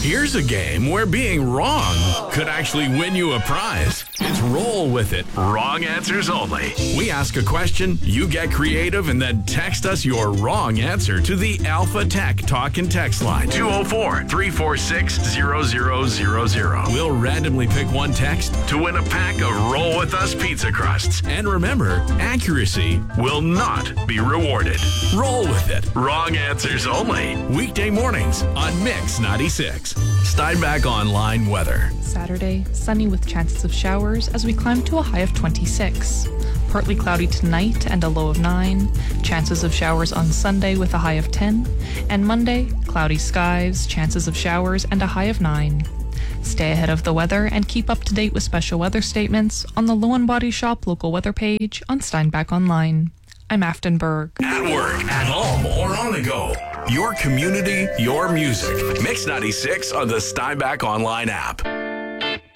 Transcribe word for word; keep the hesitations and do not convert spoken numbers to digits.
Here's a game where being wrong could actually win you a prize. It's Roll With It. Wrong answers only. We ask a question, you get creative, and then text us your wrong answer to the Alpha Tech Talk and Text line, two oh four, three four six, zero zero zero zero. We'll randomly pick one text to win a pack of Roll With Us pizza crusts. And remember, accuracy will not be rewarded. Roll with it. Wrong answers only. Weekday mornings on Mix ninety-six. Steinbach Online weather. Saturday, sunny with chances of showers as we climb to a high of twenty-six. Partly cloudy tonight and a low of nine. Chances of showers on Sunday with a high of ten. And Monday, cloudy skies, chances of showers and a high of nine. Stay ahead of the weather and keep up to date with special weather statements on the Low and Body Shop local weather page on Steinbach Online. I'm Aftonberg. At work, at home, or on the go. Your community, your music. Mix ninety-six on the Steinbach Online app.